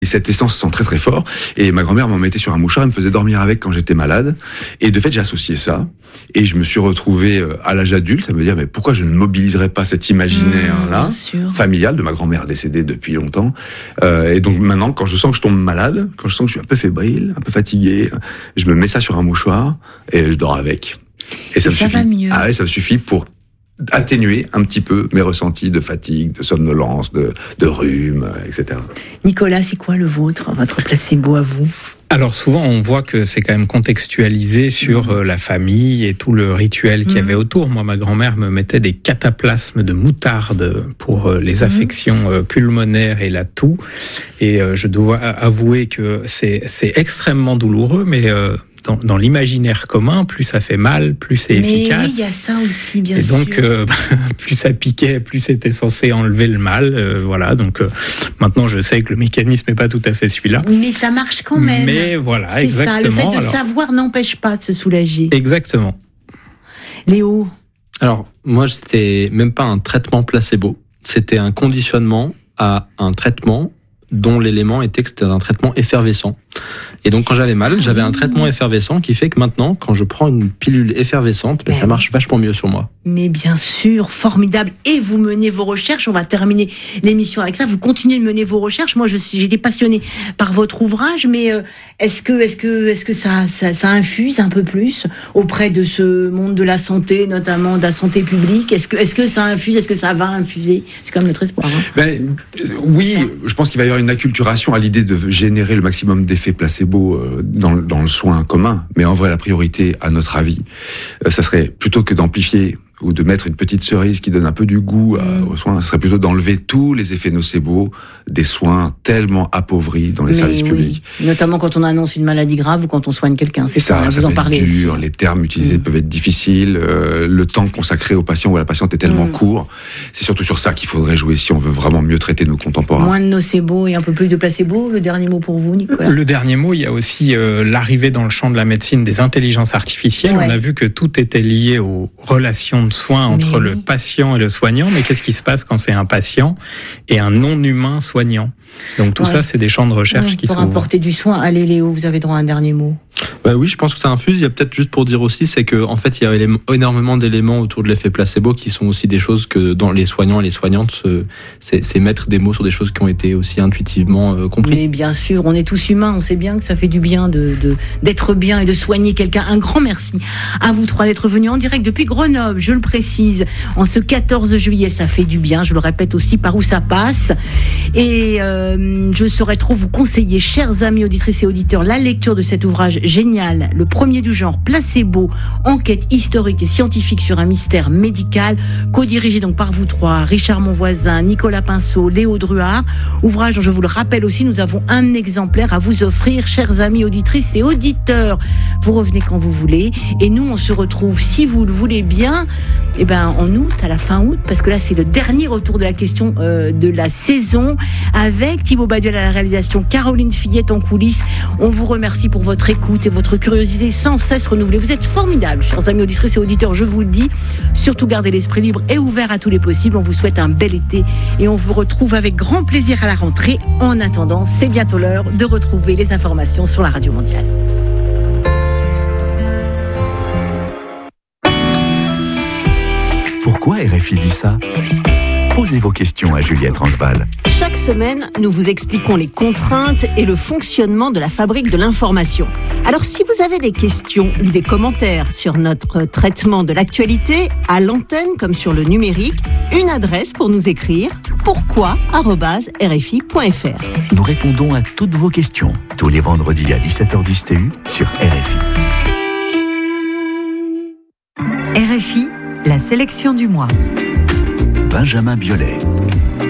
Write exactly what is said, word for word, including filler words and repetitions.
Et cette essence sent très très fort. Et ma grand-mère m'en mettait sur un mouchoir, elle me faisait dormir avec quand j'étais malade. Et de fait, j'ai associé ça. Et je me suis retrouvé à l'âge adulte à me dire, mais pourquoi je ne mobiliserais pas cet imaginaire-là, mmh, familial, de ma grand-mère décédée depuis longtemps. Euh, et donc maintenant, quand je sens que je tombe malade, quand je sens que je suis un peu fébrile, un peu fatigué, je me mets ça sur un mouchoir et je dors avec. Et ça, et me ça suffit. va mieux. Ah ouais, ça me suffit pour atténuer un petit peu mes ressentis de fatigue, de somnolence, de, de rhume, et cetera. Nicolas, c'est quoi le vôtre, votre placebo à vous ? Alors souvent, on voit que c'est quand même contextualisé sur mmh. la famille et tout le rituel qu'il y avait autour. Moi, ma grand-mère me mettait des cataplasmes de moutarde pour les affections mmh. pulmonaires et la toux. Et je dois avouer que c'est, c'est extrêmement douloureux, mais... Euh, Dans, dans l'imaginaire commun, plus ça fait mal, plus c'est Mais efficace. Mais oui, il y a ça aussi, bien et sûr. Et donc, euh, plus ça piquait, plus c'était censé enlever le mal. Euh, voilà, donc euh, maintenant je sais que le mécanisme n'est pas tout à fait celui-là. Mais ça marche quand même. Mais voilà, c'est exactement. Ça, le fait de Alors, savoir n'empêche pas de se soulager. Exactement. Léo ? Alors, moi, c'était même pas un traitement placebo. C'était un conditionnement à un traitement dont l'élément était que c'était un traitement effervescent. Et donc, quand j'avais mal, j'avais un traitement effervescent qui fait que maintenant, quand je prends une pilule effervescente, ben, ça marche vachement mieux sur moi. Mais bien sûr, formidable. Et vous menez vos recherches. On va terminer l'émission avec ça. Vous continuez de mener vos recherches. Moi, je suis, j'ai été passionnée par votre ouvrage, mais euh, est-ce que, est-ce que, est-ce que ça, ça, ça infuse un peu plus auprès de ce monde de la santé, notamment de la santé publique ? Est-ce que, est-ce que ça infuse ? Est-ce que ça va infuser ? C'est quand même notre espoir. Hein. Ben, oui, je pense qu'il va y avoir une acculturation à l'idée de générer le maximum d'effets placebo euh, dans, dans le soin commun. Mais en vrai, la priorité, à notre avis, euh, ça serait plutôt que d'amplifier ou de mettre une petite cerise qui donne un peu du goût à, mmh. aux soins, ce serait plutôt d'enlever tous les effets nocebo des soins tellement appauvris dans les Mais services oui. publics. Notamment quand on annonce une maladie grave ou quand on soigne quelqu'un. C'est ça, ça, ça vous en parlez dur, aussi. Les termes utilisés mmh. peuvent être difficiles, euh, le temps consacré au patient ou à la patiente est tellement mmh. court. C'est surtout sur ça qu'il faudrait jouer si on veut vraiment mieux traiter nos contemporains. Moins de nocebo et un peu plus de placebo. Le dernier mot pour vous, Nicolas ? Le dernier mot, il y a aussi euh, l'arrivée dans le champ de la médecine des intelligences artificielles. Ouais. On a vu que tout était lié aux relations de soins entre mais le oui. patient et le soignant, mais qu'est-ce qui se passe quand c'est un patient et un non-humain soignant ? Donc tout ouais. ça, c'est des champs de recherche ouais, qui pour s'ouvrent. Pour apporter du soin, allez Léo, vous avez droit à un dernier mot. Bah oui, je pense que ça infuse. Il y a peut-être juste pour dire aussi, c'est que en fait, il y a énormément d'éléments autour de l'effet placebo qui sont aussi des choses que dans les soignants et les soignantes, c'est, c'est mettre des mots sur des choses qui ont été aussi intuitivement euh, comprises. Mais bien sûr, on est tous humains, on sait bien que ça fait du bien de, de d'être bien et de soigner quelqu'un. Un grand merci à vous trois d'être venus en direct depuis Grenoble. Je le précise, en ce quatorze juillet, ça fait du bien. Je le répète aussi, par où ça passe. Et euh, je saurais trop vous conseiller, chers amis auditrices et auditeurs, la lecture de cet ouvrage génial, le premier du genre, Placebo, enquête historique et scientifique sur un mystère médical, co-dirigé donc par vous trois, Richard Monvoisin, Nicolas Pinceau, Léo Druard. Ouvrage dont je vous le rappelle aussi, nous avons un exemplaire à vous offrir, chers amis auditrices et auditeurs. Vous revenez quand vous voulez. Et nous, on se retrouve, si vous le voulez bien, eh ben, en août, à la fin août, parce que là, c'est le dernier retour de la question euh, de la saison, avec Thibaut Baduel à la réalisation, Caroline Fillette en coulisses. On vous remercie pour votre écoute et votre curiosité sans cesse renouvelée. Vous êtes formidables, chers amis auditrices et auditeurs, je vous le dis. Surtout gardez l'esprit libre et ouvert à tous les possibles. On vous souhaite un bel été et on vous retrouve avec grand plaisir à la rentrée. En attendant, c'est bientôt l'heure de retrouver les informations sur la Radio Mondiale. Pourquoi R F I dit ça ? Posez vos questions à Juliette Rangeval. Chaque semaine, nous vous expliquons les contraintes et le fonctionnement de la fabrique de l'information. Alors, si vous avez des questions ou des commentaires sur notre traitement de l'actualité, à l'antenne comme sur le numérique, une adresse pour nous écrire, pourquoi arobase r f i point f r. Nous répondons à toutes vos questions, tous les vendredis à dix-sept heures dix T U sur R F I. R F I, la sélection du mois. Benjamin Biolay.